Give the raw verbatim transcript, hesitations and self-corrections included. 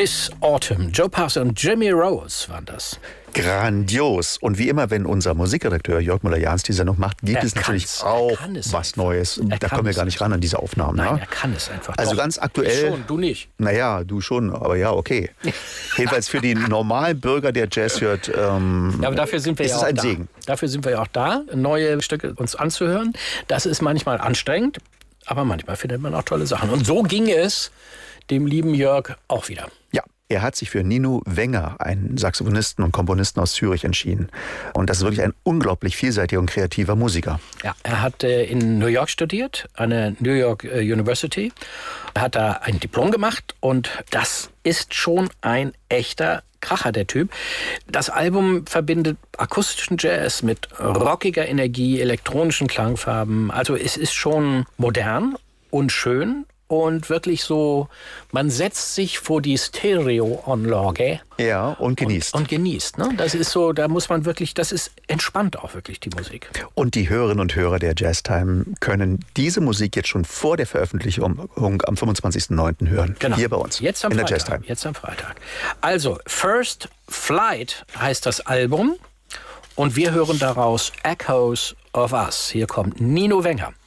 This Autumn. Joe Pass und Jimmy Rose waren das. Grandios. Und wie immer, wenn unser Musikredakteur Jörg Müller-Jahns die Sendung macht, gibt er es natürlich auch was einfach. Neues. Er da kommen wir gar nicht ran an diese Aufnahmen. Nein, ne? er kann es einfach. Also Doch. ganz aktuell. Ich schon, du nicht. Naja, du schon, aber ja, okay. Jedenfalls für die normalen Bürger, der Jazz hört, ähm, ja, aber dafür sind wir ist ja es auch ein da. Segen. Dafür sind wir ja auch da, neue Stücke uns anzuhören. Das ist manchmal anstrengend, aber manchmal findet man auch tolle Sachen. Und so ging es dem lieben Jörg auch wieder. Ja. Er hat sich für Nino Wenger, einen Saxophonisten und Komponisten aus Zürich, entschieden. Und das ist wirklich ein unglaublich vielseitiger und kreativer Musiker. Ja, er hat äh, in New York studiert, an der New York äh, University. Er hat da ein Diplom gemacht und das ist schon ein echter Kracher, der Typ. Das Album verbindet akustischen Jazz mit rockiger Energie, elektronischen Klangfarben. Also es ist schon modern und schön. Und wirklich so, man setzt sich vor die Stereoanlage. Ja, und genießt. Und, und genießt. Ne? Das ist so, da muss man wirklich, das ist entspannt auch wirklich, die Musik. Und die Hörerinnen und Hörer der Jazztime können diese Musik jetzt schon vor der Veröffentlichung am fünfundzwanzigsten neunten hören. Genau. Hier bei uns. Jetzt am in Freitag. der Jazztime. Jetzt am Freitag. Also, First Flight heißt das Album. Und wir hören daraus Echoes of Us. Hier kommt Nino Wenger.